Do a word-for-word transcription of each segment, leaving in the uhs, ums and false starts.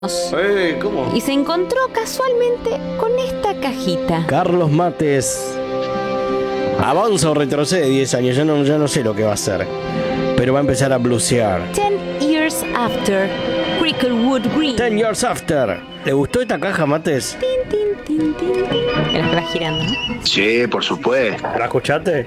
Eh, ¿cómo? Y se encontró casualmente con esta cajita. Carlos Mates avanza o retrocede diez años, ya no, ya no sé lo que va a hacer, pero va a empezar a blusear. Ten years after, Cricklewood Green. Ten years after. ¿Le gustó esta caja, Mates? Tin, tin, tin, tin, tin. Pero que va girando, ¿no? Sí, por supuesto. ¿La escuchaste?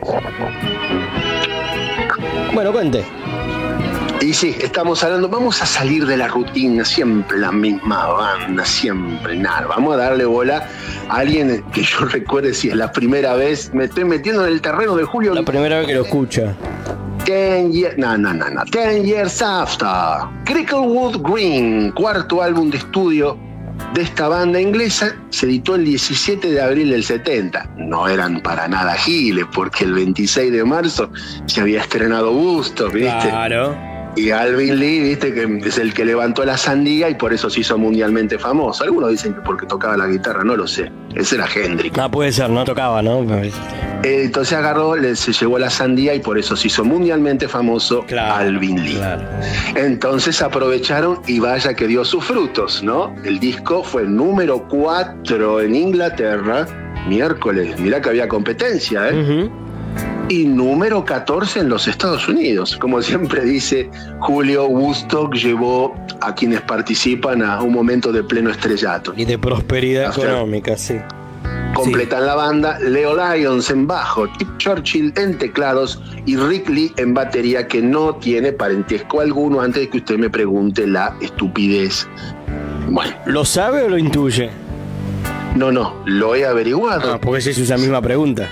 Bueno, cuente. Y sí, estamos hablando, vamos a salir de la rutina, siempre la misma banda, siempre nada. Vamos a darle bola a alguien que yo recuerde si es la primera vez, me estoy metiendo en el terreno de Julio. La primera vez que lo escucha. Ten years, no, no, no, no, Ten Years After, Cricklewood Green, cuarto álbum de estudio de esta banda inglesa, se editó el diecisiete de abril del setenta. No eran para nada giles, porque el veintiséis de marzo se había estrenado Woodstock, ¿viste? Claro. Y Alvin Lee, viste, que es el que levantó la sandía y por eso se hizo mundialmente famoso. Algunos dicen que porque tocaba la guitarra, no lo sé. Ese era Hendrix. No, puede ser, no tocaba, ¿no? Entonces agarró, le, se llevó la sandía y por eso se hizo mundialmente famoso Claro, Alvin Lee. claro. Entonces aprovecharon y vaya que dio sus frutos, ¿no? El disco fue número cuatro en Inglaterra, miércoles, mirá que había competencia, ¿eh? Uh-huh. Y número catorce en los Estados Unidos. Como siempre dice Julio, Woodstock llevó a quienes participan a un momento de pleno estrellato. Y de prosperidad O sea, económica, sí. Completan Sí. la banda Leo Lyons en bajo, Tip Churchill en teclados y Rick Lee en batería, que no tiene parentesco alguno, antes de que usted me pregunte la estupidez. Bueno, ¿Lo sabe o lo intuye? no, no, lo he averiguado. Ah, porque es esa misma pregunta.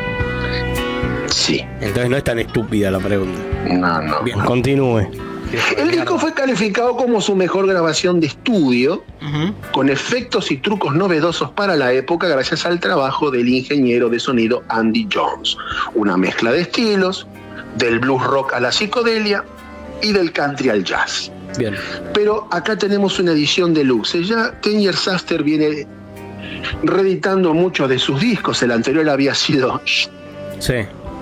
Sí, Entonces no es tan estúpida la pregunta. no, no. Bien, continúe. El disco fue calificado como su mejor grabación de estudio, Uh-huh. con efectos y trucos novedosos para la época gracias al trabajo del ingeniero de sonido Andy Jones. Una mezcla de estilos, del blues rock a la psicodelia y del country al jazz. Bien. Pero acá tenemos una edición deluxe. Ya Ten Years After viene reeditando muchos de sus discos. El anterior había sido Sí.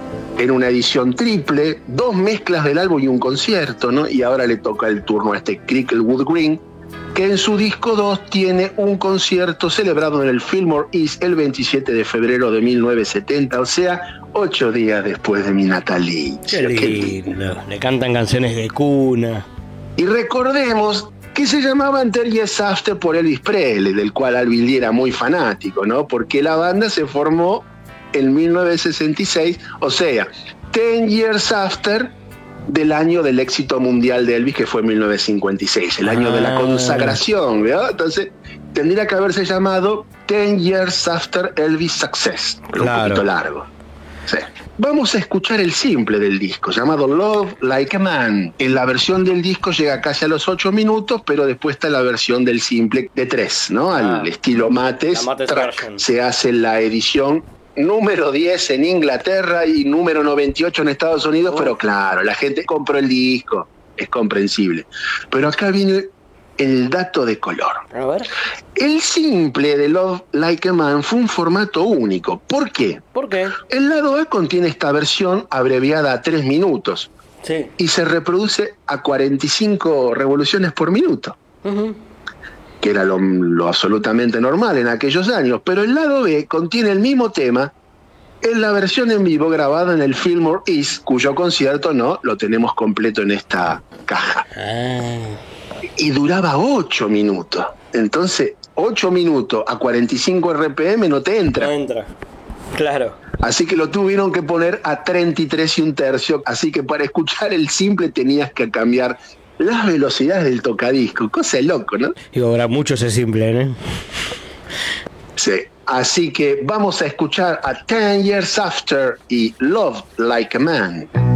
en una edición triple, dos mezclas del álbum y un concierto, ¿no? Y ahora le toca el turno a este Cricklewood Green, que en su disco dos tiene un concierto celebrado en el Fillmore East el veintisiete de febrero de mil novecientos setenta, o sea, ocho días después de mi natalicio. Qué lindo. Le cantan canciones de cuna. Y recordemos que se llamaba Ten Years After por Elvis Presley, del cual Alvin Lee era muy fanático, ¿no? Porque la banda se formó en mil novecientos sesenta y seis, o sea, Ten Years After del año del éxito mundial de Elvis, que fue en mil novecientos cincuenta y seis, el año Ah. de la consagración, ¿verdad? Entonces, tendría que haberse llamado Ten Years After Elvis Success, pero Claro. un poquito largo. Sí. Vamos a escuchar el simple del disco, llamado Love Like a Man. En la versión del disco llega casi a los ocho minutos, pero después está la versión del simple de tres, ¿no? Al Ah. estilo Mates, La Mates track. version. Se hace la edición número diez en Inglaterra y número noventa y ocho en Estados Unidos, Oh. pero claro, la gente compró el disco, es comprensible. Pero acá viene el dato de color. A ver. El simple de Love Like a Man fue un formato único. ¿Por qué? ¿Por qué? El lado A contiene esta versión abreviada a tres minutos Sí. y se reproduce a cuarenta y cinco revoluciones por minuto, Uh-huh. que era lo, lo absolutamente normal en aquellos años, pero el lado B contiene el mismo tema en la versión en vivo grabada en el Fillmore East, cuyo concierto no lo tenemos completo en esta caja. Ah. Y duraba ocho minutos. Entonces, ocho minutos a cuarenta y cinco R P M no te No entra. entra. Claro. Así que lo tuvieron que poner a treinta y tres y un tercio. Así que para escuchar el simple tenías que cambiar las velocidades del tocadisco. Cosa de loco, ¿no? Digo, ahora mucho es simple, ¿eh? Sí. Así que vamos a escuchar a Ten Years After y Love Like a Man.